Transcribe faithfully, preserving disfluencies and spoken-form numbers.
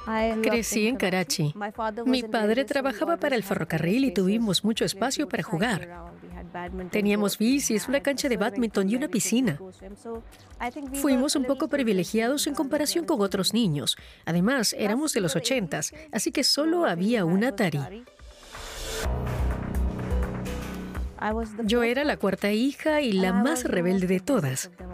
Crecí en Karachi. Mi padre trabajaba para el ferrocarril y tuvimos mucho espacio para jugar. Teníamos bicis, una cancha de bádminton y una piscina. Fuimos un poco privilegiados en comparación con otros niños. Además, éramos de los ochentas, así que solo había un Atari. Yo era la cuarta hija y la más rebelde de todas.